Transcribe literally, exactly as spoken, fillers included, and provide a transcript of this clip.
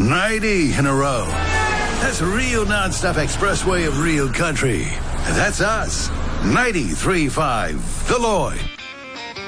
ninety in a row. That's a real non-stop expressway of real country. That's us. ninety-three point five, The Lloyd.